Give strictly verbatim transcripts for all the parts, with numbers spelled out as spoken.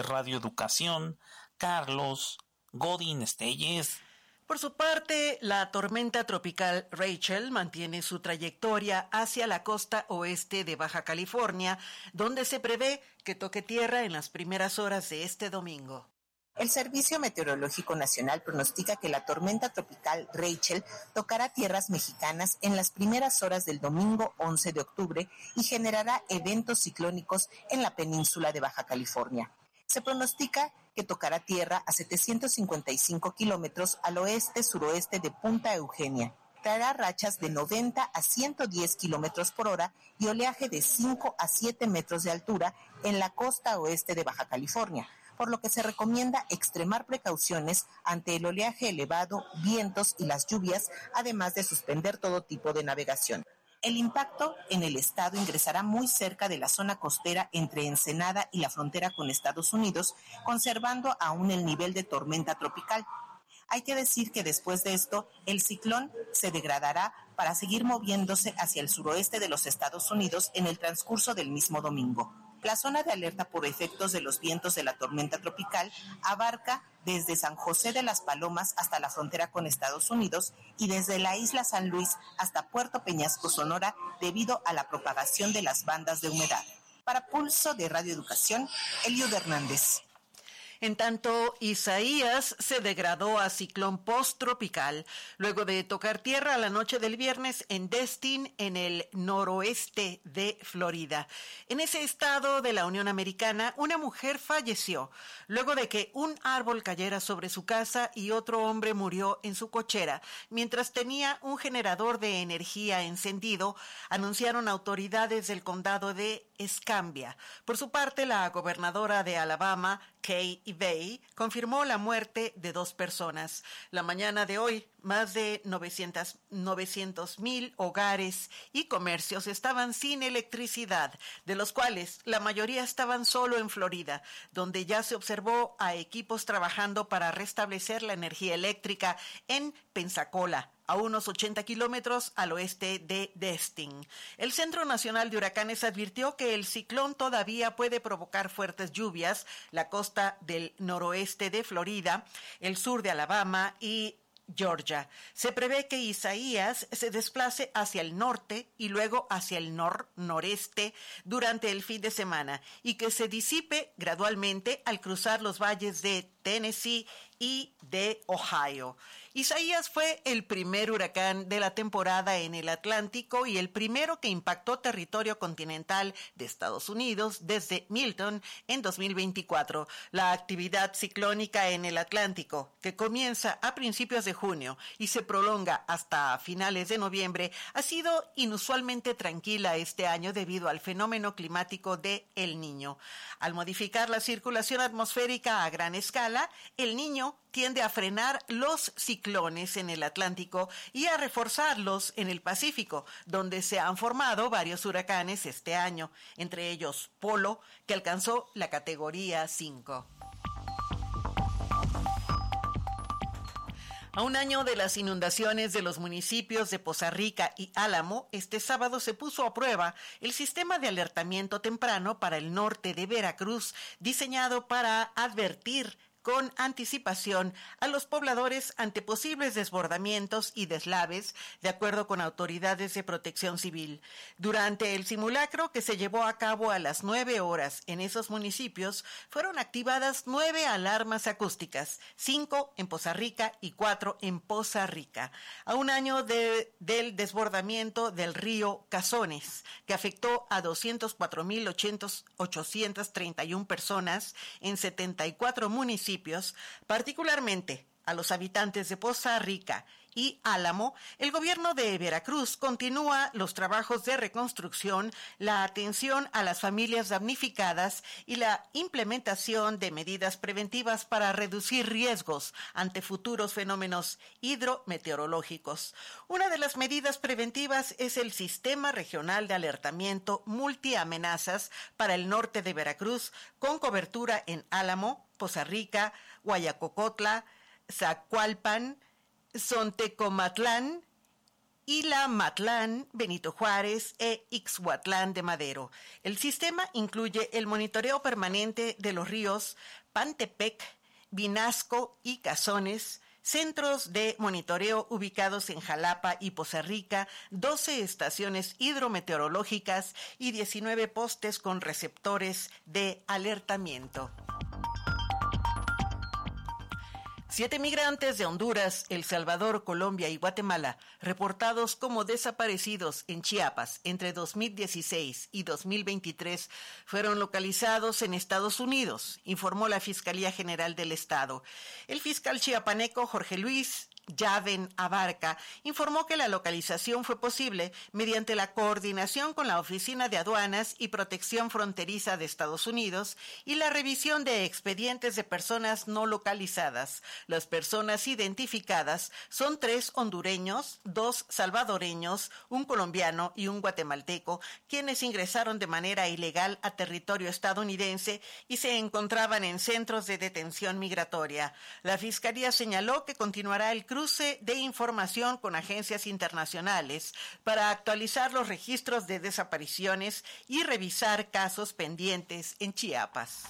Radio Educación, Carlos Godín Estelles. Por su parte, la tormenta tropical Rachel mantiene su trayectoria hacia la costa oeste de Baja California, donde se prevé que toque tierra en las primeras horas de este domingo. El Servicio Meteorológico Nacional pronostica que la tormenta tropical Rachel tocará tierras mexicanas en las primeras horas del domingo once de octubre y generará eventos ciclónicos en la península de Baja California. Se pronostica que tocará tierra a setecientos cincuenta y cinco kilómetros al oeste-suroeste de Punta Eugenia. Traerá rachas de noventa a ciento diez kilómetros por hora y oleaje de cinco a siete metros de altura en la costa oeste de Baja California, por lo que se recomienda extremar precauciones ante el oleaje elevado, vientos y las lluvias, además de suspender todo tipo de navegación. El impacto en el estado ingresará muy cerca de la zona costera entre Ensenada y la frontera con Estados Unidos, conservando aún el nivel de tormenta tropical. Hay que decir que después de esto, el ciclón se degradará para seguir moviéndose hacia el suroeste de los Estados Unidos en el transcurso del mismo domingo. La zona de alerta por efectos de los vientos de la tormenta tropical abarca desde San José de las Palomas hasta la frontera con Estados Unidos y desde la isla San Luis hasta Puerto Peñasco, Sonora, debido a la propagación de las bandas de humedad. Para Pulso de Radio Educación, Eliud Hernández. En tanto, Isaías se degradó a ciclón posttropical luego de tocar tierra la noche del viernes en Destin, en el noroeste de Florida. En ese estado de la Unión Americana, una mujer falleció luego de que un árbol cayera sobre su casa y otro hombre murió en su cochera mientras tenía un generador de energía encendido, anunciaron autoridades del condado de Escambia. Por su parte, la gobernadora de Alabama, Kay Ivey, confirmó la muerte de dos personas. La mañana de hoy, más de novecientos mil hogares y comercios estaban sin electricidad, de los cuales la mayoría estaban solo en Florida, donde ya se observó a equipos trabajando para restablecer la energía eléctrica en Pensacola, a unos ochenta kilómetros al oeste de Destin. El Centro Nacional de Huracanes advirtió que el ciclón todavía puede provocar fuertes lluvias, la costa del noroeste de Florida, el sur de Alabama y Georgia. Se prevé que Isaías se desplace hacia el norte y luego hacia el nor-noreste durante el fin de semana y que se disipe gradualmente al cruzar los valles de Tennessee y de Ohio. Isaías fue el primer huracán de la temporada en el Atlántico y el primero que impactó territorio continental de Estados Unidos desde Milton en dos mil veinticuatro. La actividad ciclónica en el Atlántico, que comienza a principios de junio y se prolonga hasta finales de noviembre, ha sido inusualmente tranquila este año debido al fenómeno climático de El Niño. Al modificar la circulación atmosférica a gran escala, El Niño tiende a frenar los ciclones en el Atlántico y a reforzarlos en el Pacífico, donde se han formado varios huracanes este año, entre ellos Polo, que alcanzó la categoría cinco. A un año de las inundaciones de los municipios de Poza Rica y Álamo, este sábado se puso a prueba el sistema de alertamiento temprano para el norte de Veracruz, diseñado para advertir con anticipación a los pobladores ante posibles desbordamientos y deslaves, de acuerdo con autoridades de protección civil. Durante el simulacro que se llevó a cabo a las nueve horas en esos municipios, fueron activadas nueve alarmas acústicas, cinco en Poza Rica y cuatro en Poza Rica. A un año de, del desbordamiento del río Cazones, que afectó a doscientos cuatro mil ochocientas treinta y una personas en setenta y cuatro municipios, particularmente a los habitantes de Poza Rica y Álamo, el gobierno de Veracruz continúa los trabajos de reconstrucción, la atención a las familias damnificadas y la implementación de medidas preventivas para reducir riesgos ante futuros fenómenos hidrometeorológicos. Una de las medidas preventivas es el Sistema Regional de Alertamiento Multiamenazas para el norte de Veracruz, con cobertura en Álamo, Poza Rica, Guayacocotla, Zacualpan, Sontecomatlán Ilamatlán, Benito Juárez e Ixhuatlán de Madero. El sistema incluye el monitoreo permanente de los ríos Pantepec, Vinasco y Cazones, centros de monitoreo ubicados en Jalapa y Poza Rica, doce estaciones hidrometeorológicas y diecinueve postes con receptores de alertamiento. Siete migrantes de Honduras, El Salvador, Colombia y Guatemala, reportados como desaparecidos en Chiapas entre dos mil dieciséis y dos mil veintitrés, fueron localizados en Estados Unidos, informó la Fiscalía General del Estado. El fiscal chiapaneco Jorge Luis Yaven Abarca informó que la localización fue posible mediante la coordinación con la Oficina de Aduanas y Protección Fronteriza de Estados Unidos y la revisión de expedientes de personas no localizadas. Las personas identificadas son tres hondureños, dos salvadoreños, un colombiano y un guatemalteco, quienes ingresaron de manera ilegal a territorio estadounidense y se encontraban en centros de detención migratoria. La Fiscalía señaló que continuará el cruce de información con agencias internacionales para actualizar los registros de desapariciones y revisar casos pendientes en Chiapas.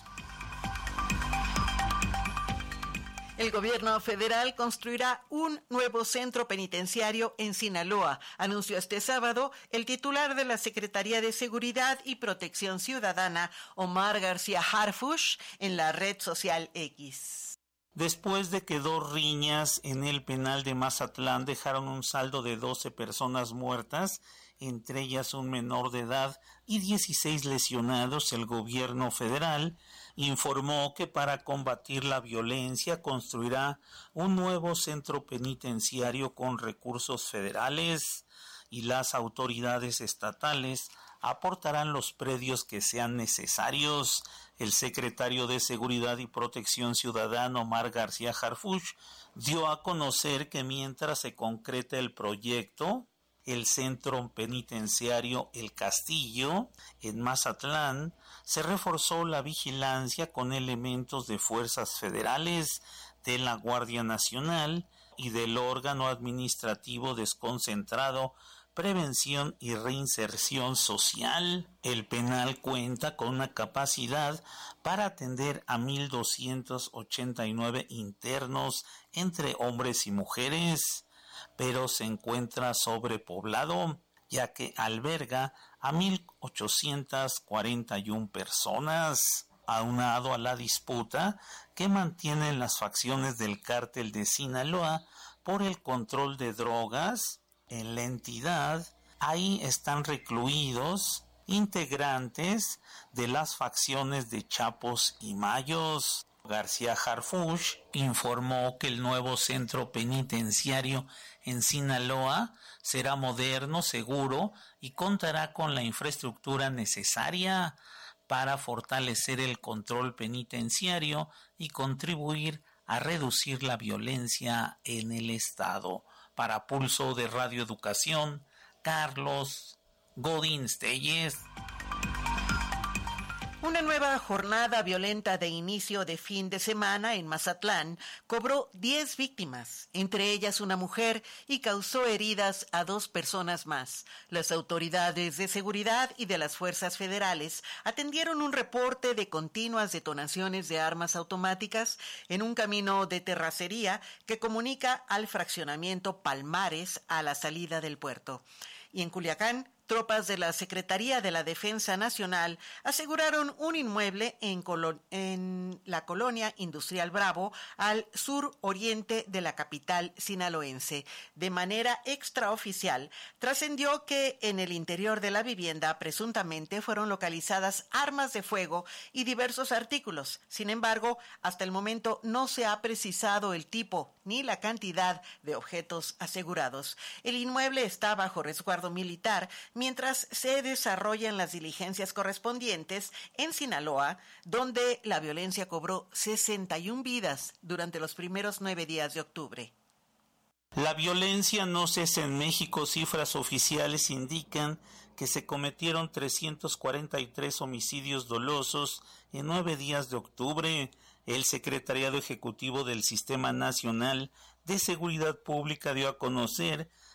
El gobierno federal construirá un nuevo centro penitenciario en Sinaloa, anunció este sábado el titular de la Secretaría de Seguridad y Protección Ciudadana, Omar García Harfuch, en la red social X. Después de que dos riñas en el penal de Mazatlán dejaron un saldo de doce personas muertas, entre ellas un menor de edad y dieciséis lesionados, el gobierno federal informó que para combatir la violencia construirá un nuevo centro penitenciario con recursos federales y las autoridades estatales aportarán los predios que sean necesarios. El secretario de Seguridad y Protección Ciudadana, Omar García Harfuch, dio a conocer que mientras se concreta el proyecto, el centro penitenciario El Castillo, en Mazatlán, se reforzó la vigilancia con elementos de fuerzas federales, de la Guardia Nacional y del órgano administrativo desconcentrado Prevención y Reinserción Social. El penal cuenta con una capacidad para atender a mil doscientos ochenta y nueve internos entre hombres y mujeres, pero se encuentra sobrepoblado, ya que alberga a mil ochocientas cuarenta y una personas. Aunado a la disputa que mantienen las facciones del cártel de Sinaloa por el control de drogas en la entidad, ahí están recluidos integrantes de las facciones de Chapos y Mayos. García Harfuch informó que el nuevo centro penitenciario en Sinaloa será moderno, seguro y contará con la infraestructura necesaria para fortalecer el control penitenciario y contribuir a reducir la violencia en el Estado. Para Pulso de Radio Educación, Carlos Godín Telles. Una nueva jornada violenta de inicio de fin de semana en Mazatlán cobró diez víctimas, entre ellas una mujer, y causó heridas a dos personas más. Las autoridades de seguridad y de las fuerzas federales atendieron un reporte de continuas detonaciones de armas automáticas en un camino de terracería que comunica al fraccionamiento Palmares a la salida del puerto. Y en Culiacán, tropas de la Secretaría de la Defensa Nacional aseguraron un inmueble en, Colo- en la colonia industrial Bravo, al sur oriente de la capital sinaloense. De manera extraoficial, trascendió que en el interior de la vivienda presuntamente fueron localizadas armas de fuego y diversos artículos. Sin embargo, hasta el momento no se ha precisado el tipo ni la cantidad de objetos asegurados. El inmueble está bajo resguardo militar mientras se desarrollan las diligencias correspondientes en Sinaloa, donde la violencia cobró sesenta y una vidas durante los primeros nueve días de octubre. La violencia no cesa en México. Cifras oficiales indican que se cometieron trescientos cuarenta y tres homicidios dolosos en nueve días de octubre. El Secretariado Ejecutivo del Sistema Nacional de Seguridad Pública dio a conocer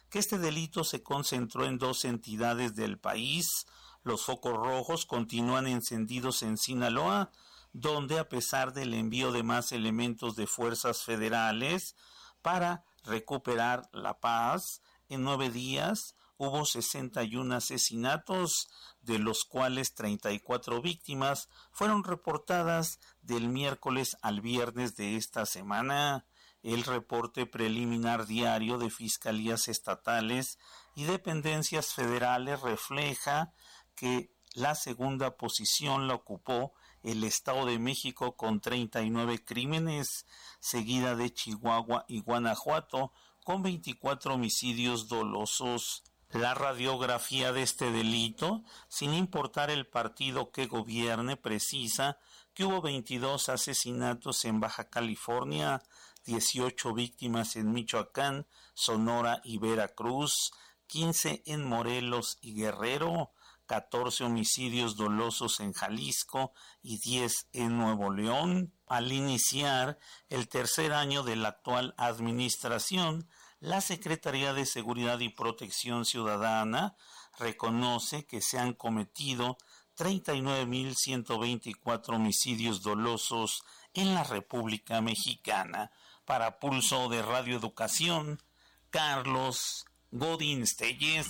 que este delito se concentró en dos entidades del país. Los focos rojos continúan encendidos en Sinaloa, donde a pesar del envío de más elementos de fuerzas federales para recuperar la paz, en nueve días hubo sesenta y uno asesinatos, de los cuales treinta y cuatro víctimas fueron reportadas del miércoles al viernes de esta semana. El reporte preliminar diario de fiscalías estatales y dependencias federales refleja que la segunda posición la ocupó el Estado de México con treinta y nueve crímenes, seguida de Chihuahua y Guanajuato con veinticuatro homicidios dolosos. La radiografía de este delito, sin importar el partido que gobierne, precisa que hubo veintidós asesinatos en Baja California, dieciocho víctimas en Michoacán, Sonora y Veracruz, quince en Morelos y Guerrero, catorce homicidios dolosos en Jalisco y diez en Nuevo León. Al iniciar el tercer año de la actual administración, la Secretaría de Seguridad y Protección Ciudadana reconoce que se han cometido treinta y nueve mil ciento veinticuatro homicidios dolosos en la República Mexicana. Para Pulso de Radio Educación, Carlos Godín Telles.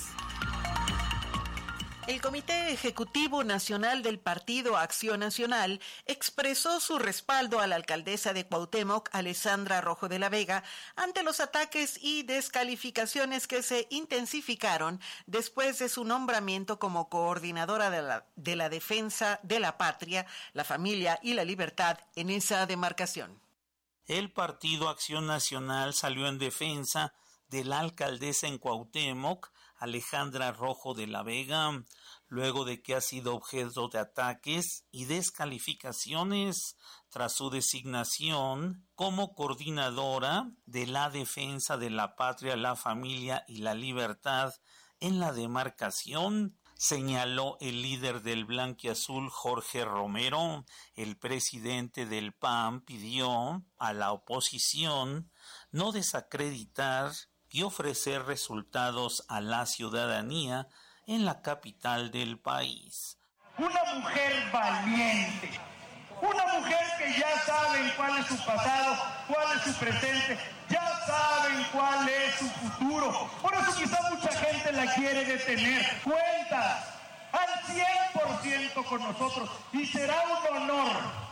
El Comité Ejecutivo Nacional del Partido Acción Nacional expresó su respaldo a la alcaldesa de Cuauhtémoc, Alessandra Rojo de la Vega, ante los ataques y descalificaciones que se intensificaron después de su nombramiento como coordinadora de la, de la defensa de la patria, la familia y la libertad en esa demarcación. El Partido Acción Nacional salió en defensa de la alcaldesa en Cuauhtémoc, Alejandra Rojo de la Vega, luego de que ha sido objeto de ataques y descalificaciones tras su designación como coordinadora de la defensa de la patria, la familia y la libertad en la demarcación, señaló el líder del blanquiazul Jorge Romero. El presidente del P A N pidió a la oposición no desacreditar y ofrecer resultados a la ciudadanía en la capital del país. Una mujer valiente, una mujer que ya saben cuál es su pasado, cuál es su presente, ya saben cuál es su futuro. Por eso quizá mucha gente la quiere detener. Cuenta al cien por ciento con nosotros y será un honor.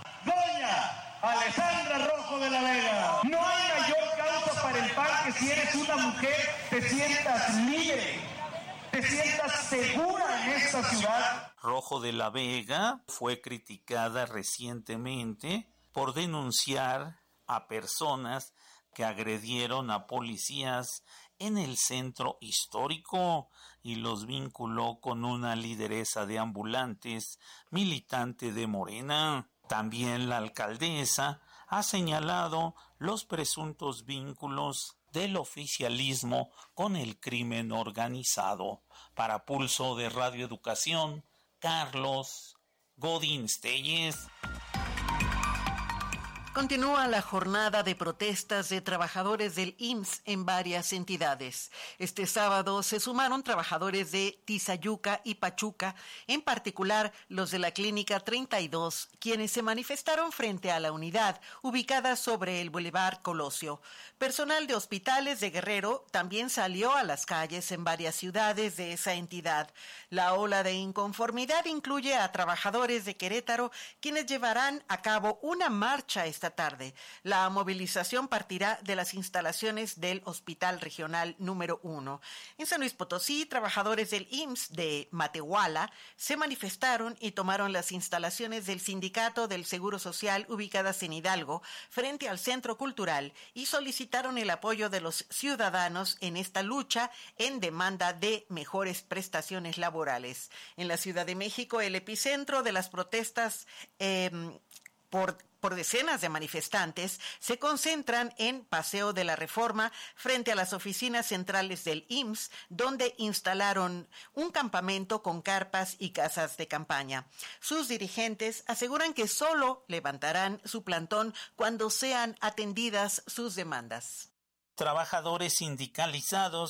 Doña Alessandra Rojo de la Vega, no hay mayor causa para el P A N que si eres una mujer te sientas libre, te sientas segura en esta ciudad. Rojo de la Vega fue criticada recientemente por denunciar a personas que agredieron a policías en el centro histórico y los vinculó con una lideresa de ambulantes militante de Morena. También la alcaldesa ha señalado los presuntos vínculos del oficialismo con el crimen organizado. Para Pulso de Radio Educación, Carlos Godín Telles. Continúa la jornada de protestas de trabajadores del I M S S en varias entidades. Este sábado se sumaron trabajadores de Tizayuca y Pachuca, en particular los de la Clínica treinta y dos, quienes se manifestaron frente a la unidad ubicada sobre el Boulevard Colosio. Personal de hospitales de Guerrero también salió a las calles en varias ciudades de esa entidad. La ola de inconformidad incluye a trabajadores de Querétaro, quienes llevarán a cabo una marcha esta tarde. La movilización partirá de las instalaciones del Hospital Regional número uno. En San Luis Potosí, trabajadores del I M S S de Matehuala se manifestaron y tomaron las instalaciones del Sindicato del Seguro Social ubicadas en Hidalgo frente al Centro Cultural y solicitaron el apoyo de los ciudadanos en esta lucha en demanda de mejores prestaciones laborales. En la Ciudad de México, el epicentro de las protestas eh, por por decenas de manifestantes se concentran en Paseo de la Reforma frente a las oficinas centrales del I M S S, donde instalaron un campamento con carpas y casas de campaña. Sus dirigentes aseguran que solo levantarán su plantón cuando sean atendidas sus demandas. Trabajadores sindicalizados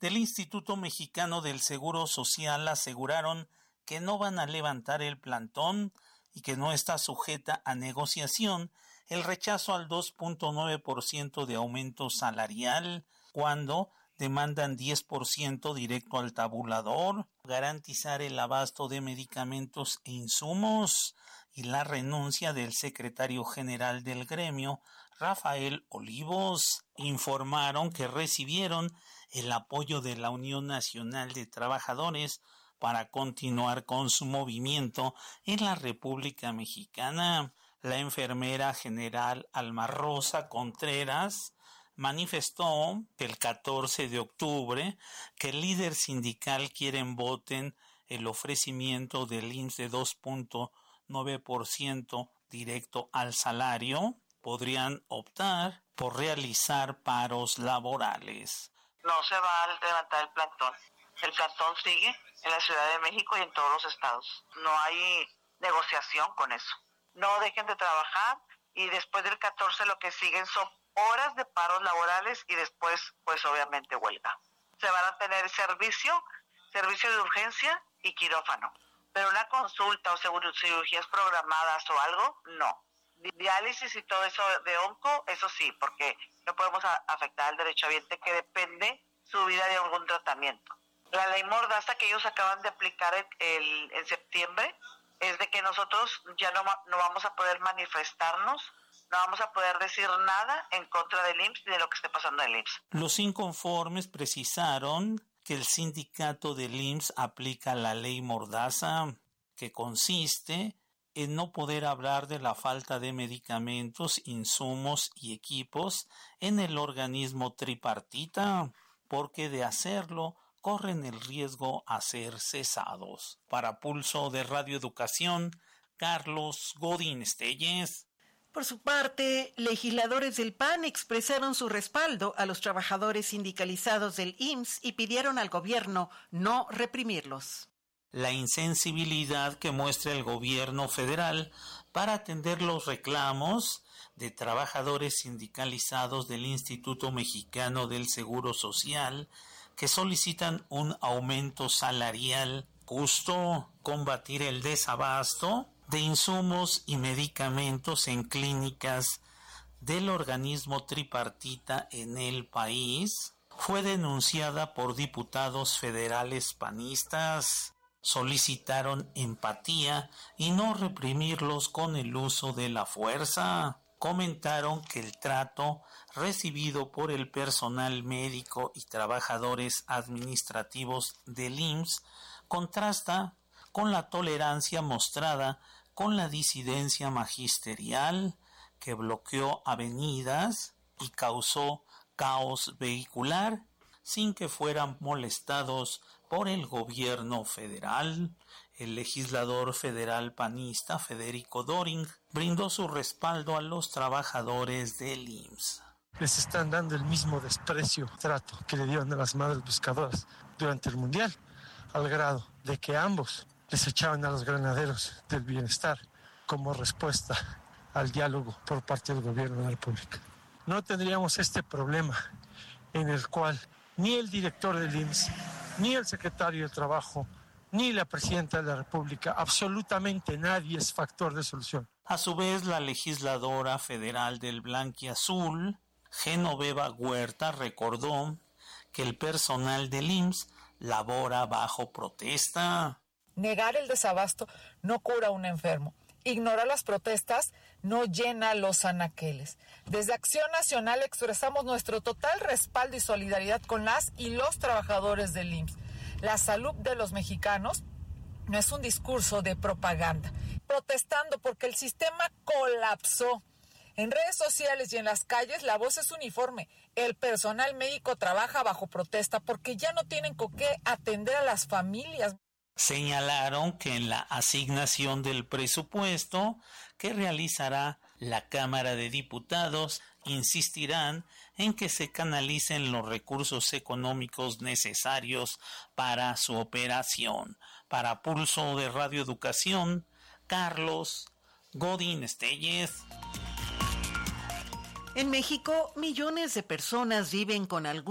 del Instituto Mexicano del Seguro Social aseguraron que no van a levantar el plantón y que no está sujeta a negociación el rechazo al dos punto nueve por ciento de aumento salarial, cuando demandan diez por ciento directo al tabulador, garantizar el abasto de medicamentos e insumos y la renuncia del secretario general del gremio, Rafael Olivos. Informaron que recibieron el apoyo de la Unión Nacional de Trabajadores para continuar con su movimiento en la República Mexicana. La enfermera general Alma Rosa Contreras manifestó el catorce de octubre que el líder sindical quieren voten el ofrecimiento del I M S S de dos punto nueve por ciento directo al salario. Podrían optar por realizar paros laborales. No se va a levantar el plantón. El plantón sigue en la Ciudad de México y en todos los estados. No hay negociación con eso. No dejen de trabajar y después del catorce lo que siguen son horas de paros laborales y después, pues obviamente huelga. Se van a tener servicio, servicio de urgencia y quirófano. Pero una consulta o cirugías programadas o algo, no. Diálisis y todo eso de onco, eso sí, porque no podemos a- afectar al derechohabiente que depende su vida de algún tratamiento. La ley Mordaza que ellos acaban de aplicar el, el, en septiembre es de que nosotros ya no, no vamos a poder manifestarnos, no vamos a poder decir nada en contra del I M S S ni de lo que esté pasando en el I M S S. Los inconformes precisaron que el sindicato del I M S S aplica la ley Mordaza, que consiste en no poder hablar de la falta de medicamentos, insumos y equipos en el organismo tripartita, porque de hacerlo corren el riesgo a ser cesados. Para Pulso de Radio Educación, Carlos Godín Estelles. Por su parte, legisladores del P A N expresaron su respaldo a los trabajadores sindicalizados del I M S S y pidieron al gobierno no reprimirlos. La insensibilidad que muestra el gobierno federal para atender los reclamos de trabajadores sindicalizados del Instituto Mexicano del Seguro Social que solicitan un aumento salarial justo, combatir el desabasto de insumos y medicamentos en clínicas del organismo tripartita en el país, fue denunciada por diputados federales panistas. Solicitaron empatía y no reprimirlos con el uso de la fuerza. Comentaron que el trato recibido por el personal médico y trabajadores administrativos del I M S S contrasta con la tolerancia mostrada con la disidencia magisterial que bloqueó avenidas y causó caos vehicular sin que fueran molestados por el gobierno federal. El legislador federal panista Federico Doring brindó su respaldo a los trabajadores del I M S S. Les están dando el mismo desprecio, trato que le dieron a las madres buscadoras durante el Mundial, al grado de que ambos les echaban a los granaderos del bienestar como respuesta al diálogo por parte del gobierno de la República. No tendríamos este problema en el cual ni el director del I M S S, ni el secretario del Trabajo, ni la presidenta de la República, absolutamente nadie es factor de solución. A su vez, la legisladora federal del Blanquiazul, Genoveva Huerta, recordó que el personal del I M S S labora bajo protesta. Negar el desabasto no cura a un enfermo. Ignorar las protestas no llena los anaqueles. Desde Acción Nacional expresamos nuestro total respaldo y solidaridad con las y los trabajadores del I M S S. La salud de los mexicanos no es un discurso de propaganda. Protestando porque el sistema colapsó. En redes sociales y en las calles la voz es uniforme. El personal médico trabaja bajo protesta porque ya no tienen con qué atender a las familias. Señalaron que en la asignación del presupuesto que realizará la Cámara de Diputados insistirán en que se canalicen los recursos económicos necesarios para su operación. Para Pulso de Radio Educación, Carlos Godín Estelles. En México, millones de personas viven con algún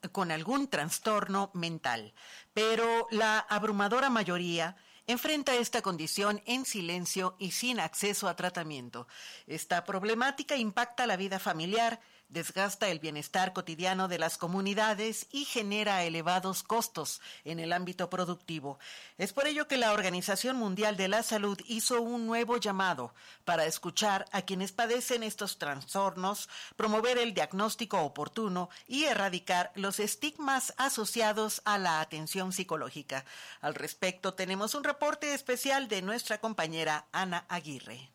con algún trastorno mental, pero la abrumadora mayoría enfrenta esta condición en silencio y sin acceso a tratamiento. Esta problemática impacta la vida familiar, desgasta el bienestar cotidiano de las comunidades y genera elevados costos en el ámbito productivo. Es por ello que la Organización Mundial de la Salud hizo un nuevo llamado para escuchar a quienes padecen estos trastornos, promover el diagnóstico oportuno y erradicar los estigmas asociados a la atención psicológica. Al respecto, tenemos un reporte especial de nuestra compañera Ana Aguirre.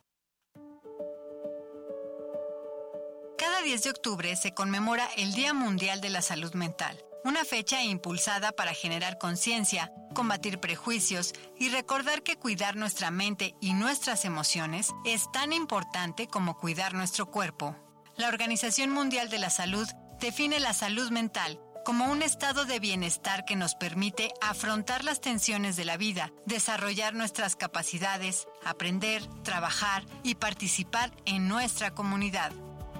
Cada diez de octubre se conmemora el Día Mundial de la Salud Mental, una fecha impulsada para generar conciencia, combatir prejuicios y recordar que cuidar nuestra mente y nuestras emociones es tan importante como cuidar nuestro cuerpo. La Organización Mundial de la Salud define la salud mental como un estado de bienestar que nos permite afrontar las tensiones de la vida, desarrollar nuestras capacidades, aprender, trabajar y participar en nuestra comunidad.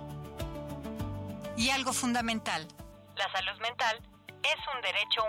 Y algo fundamental, la salud mental es un derecho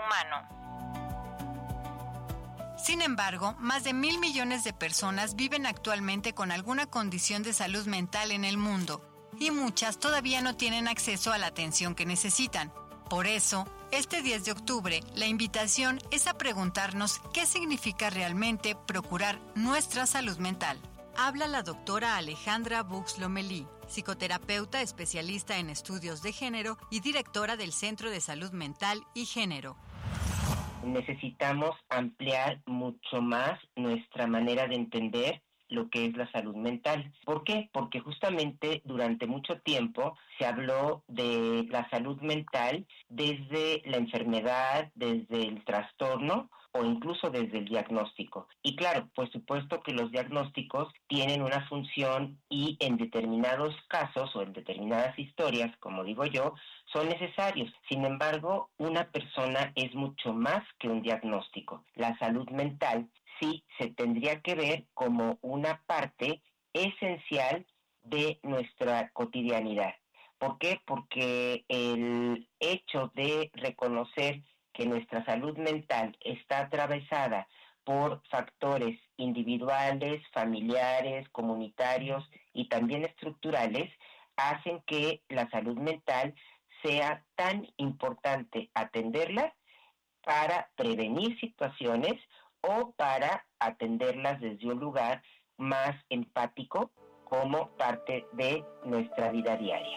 humano. Sin embargo, más de mil millones de personas viven actualmente con alguna condición de salud mental en el mundo y muchas todavía no tienen acceso a la atención que necesitan. Por eso, este diez de octubre, la invitación es a preguntarnos qué significa realmente procurar nuestra salud mental. Habla la doctora Alejandra Bux-Lomelí, psicoterapeuta especialista en estudios de género y directora del Centro de Salud Mental y Género. Necesitamos ampliar mucho más nuestra manera de entender lo que es la salud mental. ¿Por qué? Porque justamente durante mucho tiempo se habló de la salud mental desde la enfermedad, desde el trastorno o incluso desde el diagnóstico. Y claro, por supuesto que los diagnósticos tienen una función y en determinados casos o en determinadas historias, como digo yo, son necesarios. Sin embargo, una persona es mucho más que un diagnóstico. La salud mental sí se tendría que ver como una parte esencial de nuestra cotidianidad. ¿Por qué? Porque el hecho de reconocer que nuestra salud mental está atravesada por factores individuales, familiares, comunitarios y también estructurales, hacen que la salud mental sea tan importante atenderla para prevenir situaciones o para atenderlas desde un lugar más empático como parte de nuestra vida diaria.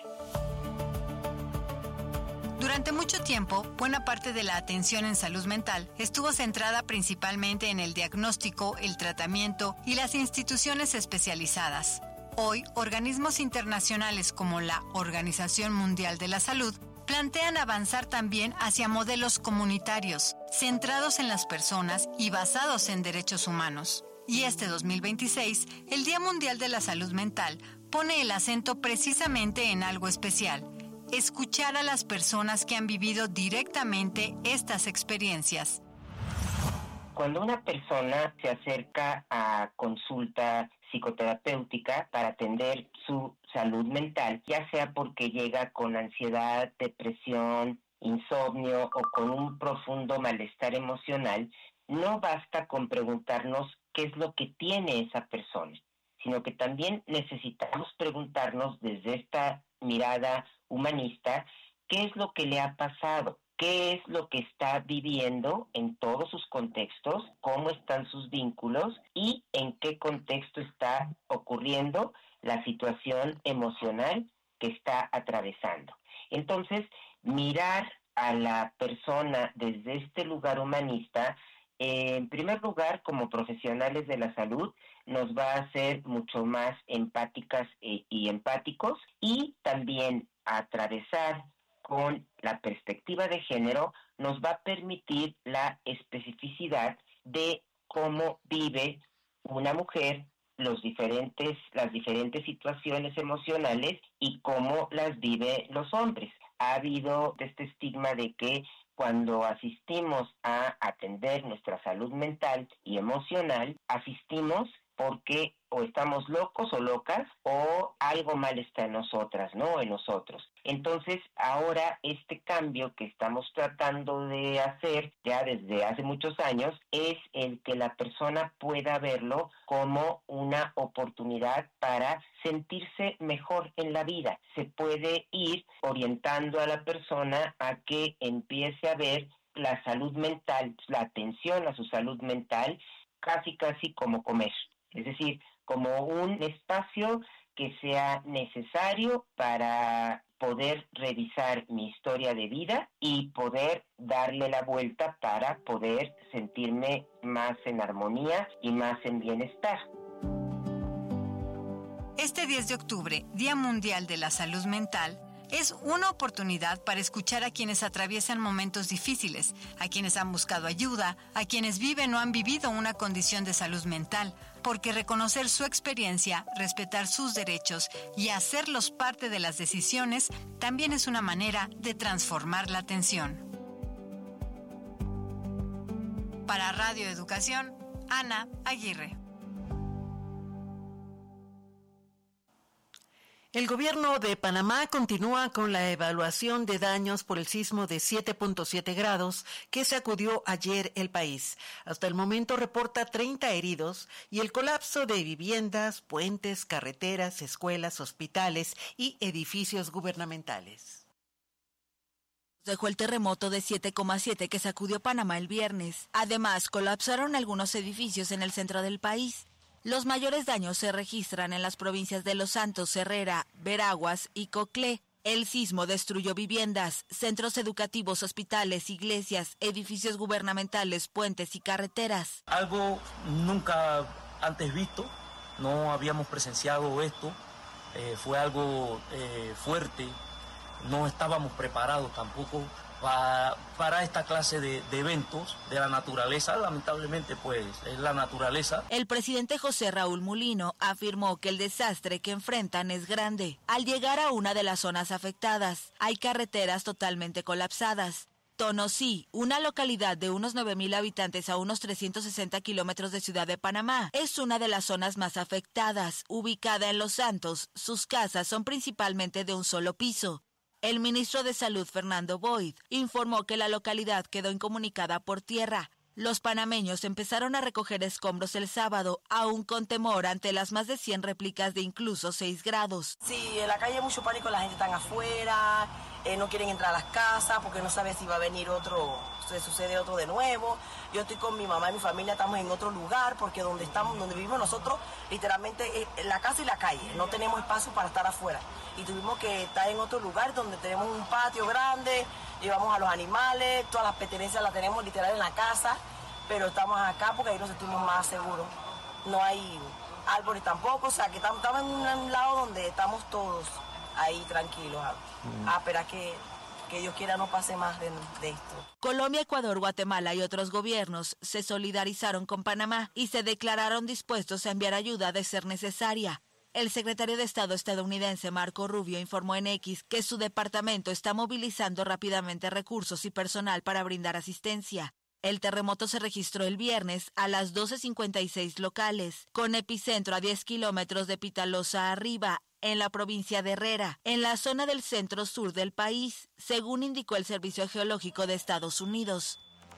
Durante mucho tiempo, buena parte de la atención en salud mental estuvo centrada principalmente en el diagnóstico, el tratamiento y las instituciones especializadas. Hoy, organismos internacionales como la Organización Mundial de la Salud plantean avanzar también hacia modelos comunitarios, centrados en las personas y basados en derechos humanos. Y este dos mil veintiséis, el Día Mundial de la Salud Mental pone el acento precisamente en algo especial: escuchar a las personas que han vivido directamente estas experiencias. Cuando una persona se acerca a consulta psicoterapéutica para atender su salud mental, ya sea porque llega con ansiedad, depresión, insomnio o con un profundo malestar emocional, no basta con preguntarnos qué es lo que tiene esa persona, sino que también necesitamos preguntarnos desde esta mirada humanista qué es lo que le ha pasado, qué es lo que está viviendo en todos sus contextos, cómo están sus vínculos y en qué contexto está ocurriendo la situación emocional que está atravesando. Entonces, mirar a la persona desde este lugar humanista, eh, en primer lugar, como profesionales de la salud, nos va a hacer mucho más empáticas e, y empáticos, y también atravesar con la perspectiva de género nos va a permitir la especificidad de cómo vive una mujer los diferentes, las diferentes situaciones emocionales y cómo las viven los hombres. Ha habido este estigma de que cuando asistimos a atender nuestra salud mental y emocional, asistimos porque o estamos locos o locas o algo mal está en nosotras, ¿no? En nosotros. Entonces, ahora este cambio que estamos tratando de hacer ya desde hace muchos años es el que la persona pueda verlo como una oportunidad para sentirse mejor en la vida. Se puede ir orientando a la persona a que empiece a ver la salud mental, la atención a su salud mental, casi casi como comer. Es decir, como un espacio que sea necesario para poder revisar mi historia de vida y poder darle la vuelta para poder sentirme más en armonía y más en bienestar. Este diez de octubre, Día Mundial de la Salud Mental, es una oportunidad para escuchar a quienes atraviesan momentos difíciles, a quienes han buscado ayuda, a quienes viven o han vivido una condición de salud mental, porque reconocer su experiencia, respetar sus derechos y hacerlos parte de las decisiones también es una manera de transformar la atención. Para Radio Educación, Ana Aguirre. El gobierno de Panamá continúa con la evaluación de daños por el sismo de siete punto siete grados que sacudió ayer el país. Hasta el momento reporta treinta heridos y el colapso de viviendas, puentes, carreteras, escuelas, hospitales y edificios gubernamentales. Dejó el terremoto de siete coma siete que sacudió Panamá el viernes. Además, colapsaron algunos edificios en el centro del país. Los mayores daños se registran en las provincias de Los Santos, Herrera, Veraguas y Coclé. El sismo destruyó viviendas, centros educativos, hospitales, iglesias, edificios gubernamentales, puentes y carreteras. Algo nunca antes visto, no habíamos presenciado esto, eh, fue algo eh, fuerte, no estábamos preparados tampoco para, para esta clase de, de eventos de la naturaleza. Lamentablemente, pues, es la naturaleza. El presidente José Raúl Mulino afirmó que el desastre que enfrentan es grande. Al llegar a una de las zonas afectadas, hay carreteras totalmente colapsadas. Tonosí, una localidad de unos nueve mil habitantes a unos trescientos sesenta kilómetros de Ciudad de Panamá, es una de las zonas más afectadas. Ubicada en Los Santos, sus casas son principalmente de un solo piso. El ministro de Salud, Fernando Boyd, informó que la localidad quedó incomunicada por tierra. Los panameños empezaron a recoger escombros el sábado, aún con temor ante las más de cien réplicas de incluso seis grados. Sí, en la calle hay mucho pánico, la gente está afuera, eh, no quieren entrar a las casas porque no saben si va a venir otro, se sucede otro de nuevo. Yo estoy con mi mamá y mi familia, estamos en otro lugar porque donde estamos, donde vivimos nosotros, literalmente es la casa y la calle, no tenemos espacio para estar afuera. Y tuvimos que estar en otro lugar donde tenemos un patio grande, llevamos a los animales, todas las pertenencias las tenemos literal en la casa, pero estamos acá porque ahí nos sentimos más seguros. No hay árboles tampoco, o sea que estamos, estamos en un lado donde estamos todos ahí tranquilos, a, a esperar que, que Dios quiera no pase más de, de esto. Colombia, Ecuador, Guatemala y otros gobiernos se solidarizaron con Panamá y se declararon dispuestos a enviar ayuda de ser necesaria. El secretario de Estado estadounidense Marco Rubio informó en X que su departamento está movilizando rápidamente recursos y personal para brindar asistencia. El terremoto se registró el viernes a las doce cincuenta y seis locales, con epicentro a diez kilómetros de Pitalosa arriba, en la provincia de Herrera, en la zona del centro-sur del país, según indicó el Servicio Geológico de Estados Unidos.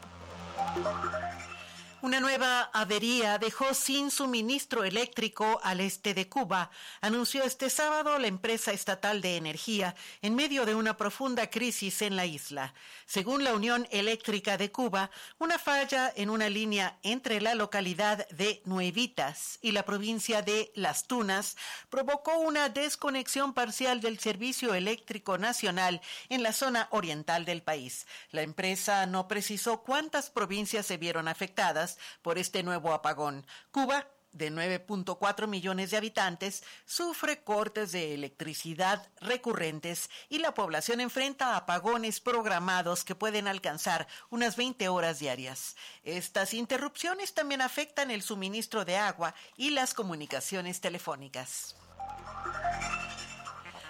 Una nueva avería dejó sin suministro eléctrico al este de Cuba, anunció este sábado la empresa estatal de energía en medio de una profunda crisis en la isla. Según la Unión Eléctrica de Cuba, una falla en una línea entre la localidad de Nuevitas y la provincia de Las Tunas provocó una desconexión parcial del servicio eléctrico nacional en la zona oriental del país. La empresa no precisó cuántas provincias se vieron afectadas por este nuevo apagón. Cuba, de nueve punto cuatro millones de habitantes, sufre cortes de electricidad recurrentes y la población enfrenta apagones programados que pueden alcanzar unas veinte horas diarias. Estas interrupciones también afectan el suministro de agua y las comunicaciones telefónicas.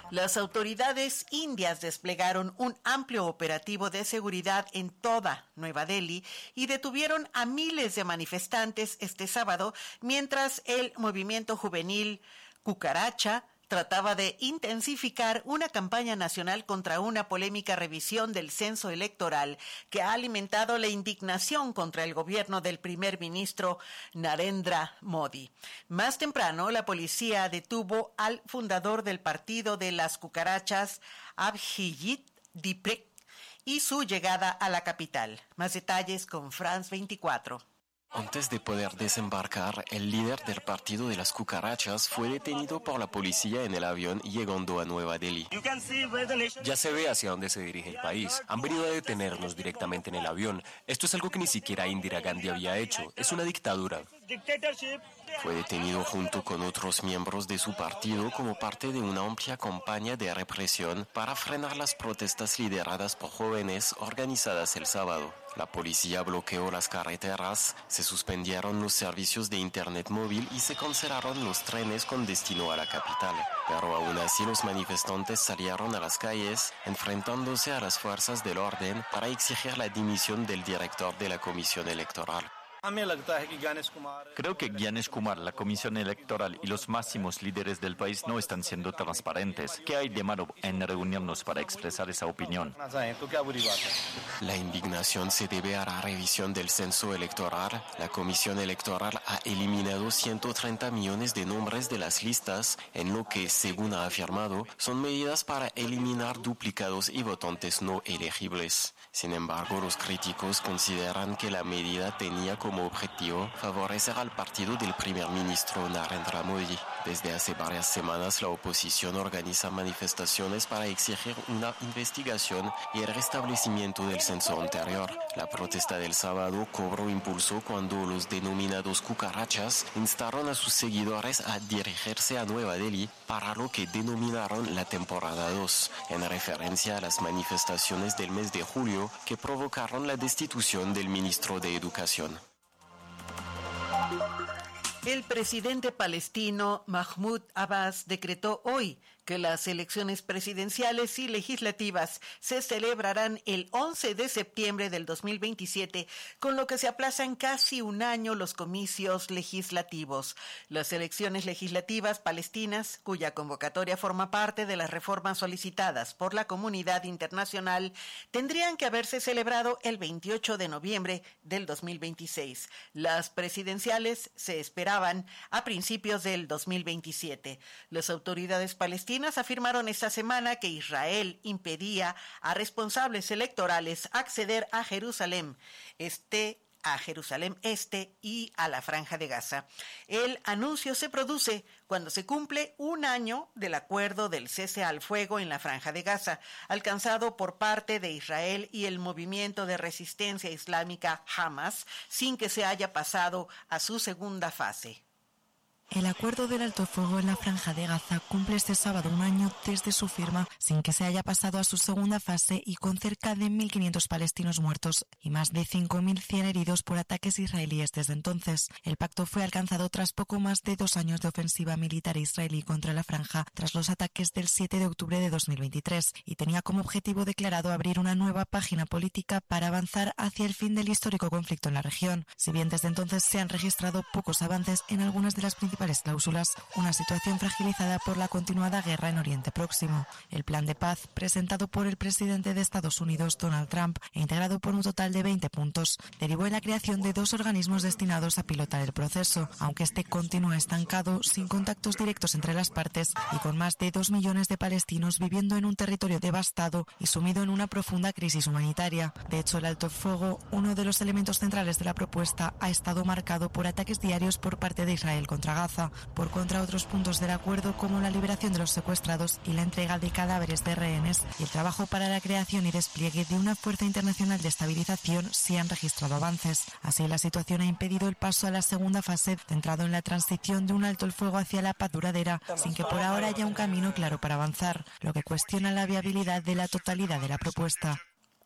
Las autoridades indias desplegaron un amplio operativo de seguridad en toda Nueva Delhi y detuvieron a miles de manifestantes este sábado, mientras el movimiento juvenil Cucaracha trataba de intensificar una campaña nacional contra una polémica revisión del censo electoral que ha alimentado la indignación contra el gobierno del primer ministro Narendra Modi. Más temprano, la policía detuvo al fundador del partido de las cucarachas, Abhijit Diprek, y su llegada a la capital. Más detalles con France veinticuatro. Antes de poder desembarcar, el líder del partido de las cucarachas fue detenido por la policía en el avión llegando a Nueva Delhi. Ya se ve hacia dónde se dirige el país. Han venido a detenernos directamente en el avión. Esto es algo que ni siquiera Indira Gandhi había hecho. Es una dictadura. Fue detenido junto con otros miembros de su partido como parte de una amplia campaña de represión para frenar las protestas lideradas por jóvenes organizadas el sábado. La policía bloqueó las carreteras, se suspendieron los servicios de internet móvil y se cancelaron los trenes con destino a la capital. Pero aún así los manifestantes salieron a las calles enfrentándose a las fuerzas del orden para exigir la dimisión del director de la Comisión Electoral. Creo que Gyanesh Kumar, la Comisión Electoral y los máximos líderes del país no están siendo transparentes. ¿Qué hay de malo en reunirnos para expresar esa opinión? La indignación se debe a la revisión del censo electoral. La Comisión Electoral ha eliminado ciento treinta millones de nombres de las listas, en lo que, según ha afirmado, son medidas para eliminar duplicados y votantes no elegibles. Sin embargo, los críticos consideran que la medida tenía como objetivo favorecer al partido del primer ministro Narendra Modi. Desde hace varias semanas, la oposición organiza manifestaciones para exigir una investigación y el restablecimiento del censo anterior. La protesta del sábado cobró impulso cuando los denominados cucarachas instaron a sus seguidores a dirigirse a Nueva Delhi para lo que denominaron la temporada dos, en referencia a las manifestaciones del mes de julio que provocaron la destitución del ministro de Educación. El presidente palestino Mahmoud Abbas decretó hoy que las elecciones presidenciales y legislativas se celebrarán el once de septiembre del dos mil veintisiete, con lo que se aplazan casi un año los comicios legislativos. Las elecciones legislativas palestinas, cuya convocatoria forma parte de las reformas solicitadas por la comunidad internacional, tendrían que haberse celebrado el veintiocho de noviembre del dos mil veintiséis. Las presidenciales se esperaban a principios del dos mil veintisiete. Las autoridades palestinas afirmaron esta semana que Israel impedía a responsables electorales acceder a Jerusalén Este, a Jerusalén Este y a la Franja de Gaza. El anuncio se produce cuando se cumple un año del acuerdo del cese al fuego en la Franja de Gaza, alcanzado por parte de Israel y el movimiento de resistencia islámica Hamas, sin que se haya pasado a su segunda fase. El acuerdo del alto fuego en la Franja de Gaza cumple este sábado un año desde su firma, sin que se haya pasado a su segunda fase y con cerca de mil quinientos palestinos muertos y más de cinco mil cien heridos por ataques israelíes desde entonces. El pacto fue alcanzado tras poco más de dos años de ofensiva militar israelí contra la franja tras los ataques del siete de octubre de dos mil veintitrés y tenía como objetivo declarado abrir una nueva página política para avanzar hacia el fin del histórico conflicto en la región. Si bien desde entonces se han registrado pocos avances en algunas de las principales cláusulas, una situación fragilizada por la continuada guerra en Oriente Próximo. El plan de paz, presentado por el presidente de Estados Unidos, Donald Trump, e integrado por un total de veinte puntos, derivó en la creación de dos organismos destinados a pilotar el proceso, aunque este continúa estancado, sin contactos directos entre las partes y con más de dos millones de palestinos viviendo en un territorio devastado y sumido en una profunda crisis humanitaria. De hecho, el alto fuego, uno de los elementos centrales de la propuesta, ha estado marcado por ataques diarios por parte de Israel contra Gaza. Por contra, otros puntos del acuerdo, como la liberación de los secuestrados y la entrega de cadáveres de rehenes y el trabajo para la creación y despliegue de una fuerza internacional de estabilización, sí han registrado avances. Así, la situación ha impedido el paso a la segunda fase, centrado en la transición de un alto el fuego hacia la paz duradera, sin que por ahora haya un camino claro para avanzar, lo que cuestiona la viabilidad de la totalidad de la propuesta.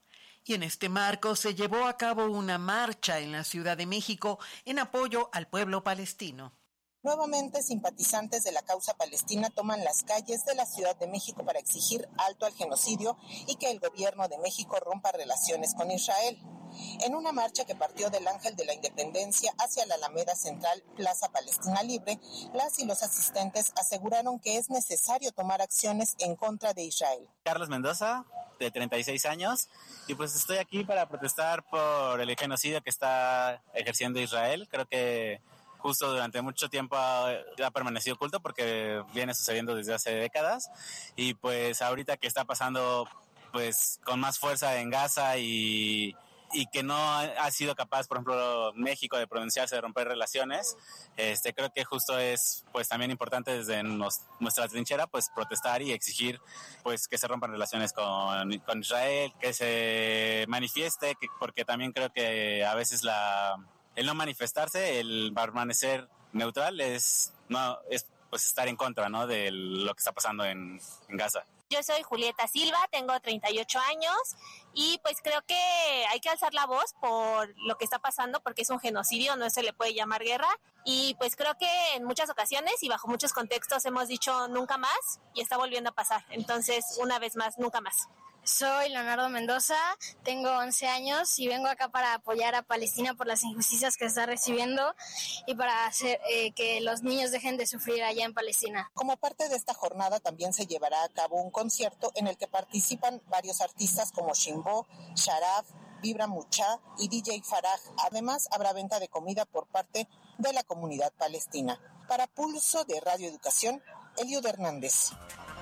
Y en este marco se llevó a cabo una marcha en la Ciudad de México en apoyo al pueblo palestino. Nuevamente, simpatizantes de la causa palestina toman las calles de la Ciudad de México para exigir alto al genocidio y que el gobierno de México rompa relaciones con Israel. En una marcha que partió del Ángel de la Independencia hacia la Alameda Central, Plaza Palestina Libre, las y los asistentes aseguraron que es necesario tomar acciones en contra de Israel. Carlos Mendoza, de treinta y seis años, y pues estoy aquí para protestar por el genocidio que está ejerciendo Israel. Creo que justo durante mucho tiempo ha, ha permanecido oculto porque viene sucediendo desde hace décadas, y pues ahorita que está pasando pues con más fuerza en Gaza y, y que no ha sido capaz, por ejemplo, México de pronunciarse, de romper relaciones, este creo que justo es pues también importante desde nos, nuestra trinchera pues protestar y exigir pues que se rompan relaciones con, con Israel, que se manifieste, que, porque también creo que a veces la el no manifestarse, el permanecer neutral es no es pues estar en contra, ¿no?, de lo que está pasando en, en Gaza. Yo soy Julieta Silva, tengo treinta y ocho años y pues creo que hay que alzar la voz por lo que está pasando porque es un genocidio, no se le puede llamar guerra, y pues creo que en muchas ocasiones y bajo muchos contextos hemos dicho nunca más y está volviendo a pasar, entonces una vez más, nunca más. Soy Leonardo Mendoza, tengo once años y vengo acá para apoyar a Palestina por las injusticias que está recibiendo y para hacer eh, que los niños dejen de sufrir allá en Palestina. Como parte de esta jornada también se llevará a cabo un concierto en el que participan varios artistas como Shimbo, Sharaf, Vibra Mucha y D J Faraj. Además, habrá venta de comida por parte de la comunidad palestina. Para Pulso de Radio Educación, Eliud Hernández.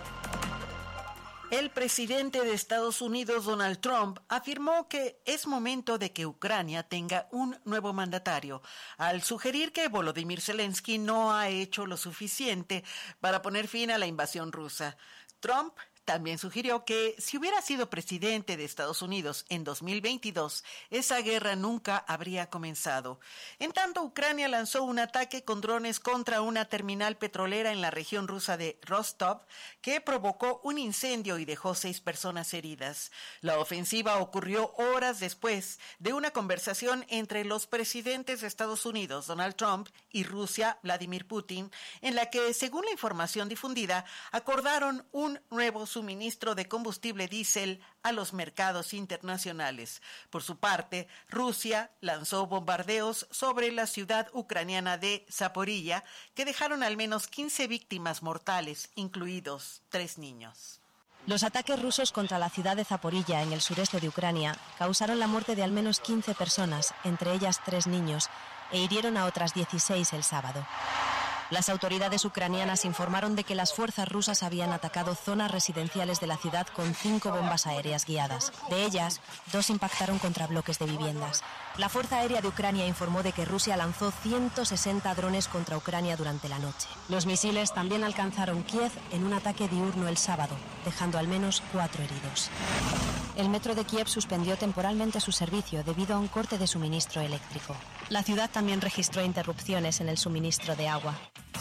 El presidente de Estados Unidos, Donald Trump, afirmó que es momento de que Ucrania tenga un nuevo mandatario, al sugerir que Volodymyr Zelensky no ha hecho lo suficiente para poner fin a la invasión rusa. Trump también sugirió que si hubiera sido presidente de Estados Unidos en dos mil veintidós, esa guerra nunca habría comenzado. En tanto, Ucrania lanzó un ataque con drones contra una terminal petrolera en la región rusa de Rostov, que provocó un incendio y dejó seis personas heridas. La ofensiva ocurrió horas después de una conversación entre los presidentes de Estados Unidos, Donald Trump, y Rusia, Vladimir Putin, en la que, según la información difundida, acordaron un nuevo suministro de combustible diésel a los mercados internacionales. Por su parte, Rusia lanzó bombardeos sobre la ciudad ucraniana de Zaporilla, que dejaron al menos quince víctimas mortales, incluidos tres niños. Los ataques rusos contra la ciudad de Zaporilla, en el sureste de Ucrania, causaron la muerte de al menos quince personas, entre ellas tres niños, e hirieron a otras dieciséis el sábado. Las autoridades ucranianas informaron de que las fuerzas rusas habían atacado zonas residenciales de la ciudad con cinco bombas aéreas guiadas. De ellas, dos impactaron contra bloques de viviendas. La Fuerza Aérea de Ucrania informó de que Rusia lanzó ciento sesenta drones contra Ucrania durante la noche. Los misiles también alcanzaron Kiev en un ataque diurno el sábado, dejando al menos cuatro heridos. El metro de Kiev suspendió temporalmente su servicio debido a un corte de suministro eléctrico. La ciudad también registró interrupciones en el suministro de agua.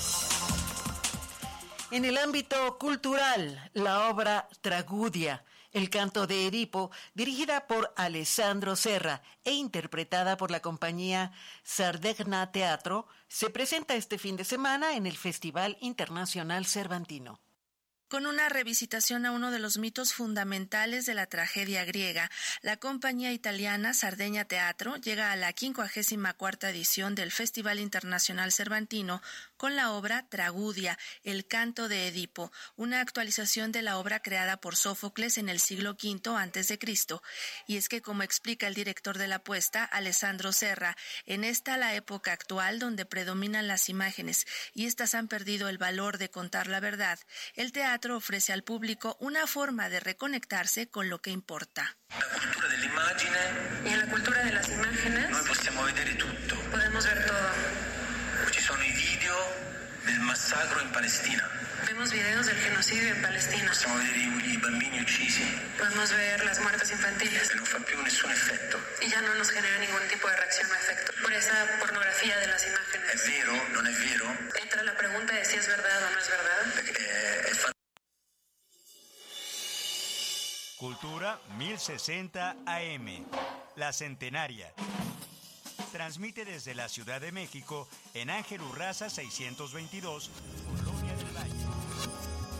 En el ámbito cultural, la obra Tragudia, el canto de Edipo, dirigida por Alessandro Serra e interpretada por la compañía Sardegna Teatro, se presenta este fin de semana en el Festival Internacional Cervantino. Con una revisitación a uno de los mitos fundamentales de la tragedia griega, la compañía italiana Sardegna Teatro llega a la quincuagésima cuarta edición del Festival Internacional Cervantino con la obra Tragudia, el canto de Edipo, una actualización de la obra creada por Sófocles en el siglo quinto antes de Cristo. Y es que, como explica el director de la puesta, Alessandro Serra, en esta la época actual donde predominan las imágenes y éstas han perdido el valor de contar la verdad, el teatro ofrece al público una forma de reconectarse con lo que importa. La cultura de la imagen. Y en la cultura de las imágenes, noi possiamo vedere tutto. Podemos ver todo. Ci sono i video del massacro in Palestina. Vemos videos del genocidio en Palestina. Possiamo vedere i, i bambini uccisi. Podemos ver las muertes infantiles. E non fa più nessun effetto. Y ya no nos genera ningún tipo de reacción o efecto por esa pornografía de las imágenes. ¿Es vero? ¿No es vero? Entra la pregunta de si es verdad o no es verdad. Eh, es Cultura mil sesenta A M, la centenaria. transmite desde la Ciudad de México en Ángel Urraza seiscientos veintidós.